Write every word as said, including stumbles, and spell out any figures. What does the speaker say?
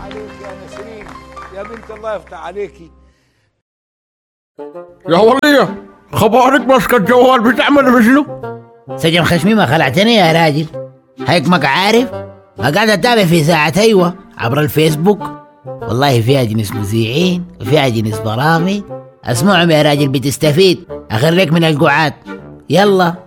عليك يا نسرين يا بنت، الله يفتح عليكي. يا ولية خبارك ماسكة الجوال بتعمل بشنو؟ سجن خشمي خلعتني يا راجل، هيكمك عارف ما قاعد اتابع في ساعة ايوه عبر الفيسبوك، والله فيها جنس مذيعين وفيها جنس برامج، اسمعهم يا راجل بتستفيد، اخرك من القعاد. يلا